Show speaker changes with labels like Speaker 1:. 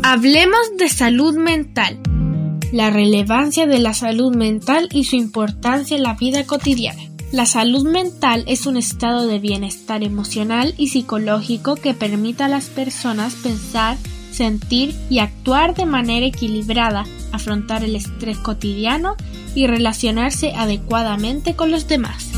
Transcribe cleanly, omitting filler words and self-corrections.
Speaker 1: Hablemos de salud mental. La relevancia de la salud mental y su importancia en la vida cotidiana. La salud mental es un estado de bienestar emocional y psicológico que permite a las personas pensar, sentir y actuar de manera equilibrada, afrontar el estrés cotidiano y relacionarse adecuadamente con los demás.